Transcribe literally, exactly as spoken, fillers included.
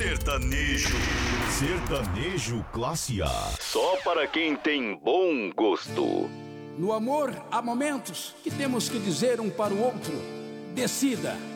Sertanejo. Sertanejo classe A. Só para quem tem bom gosto. No amor, há momentos que temos que dizer um para o outro: decida.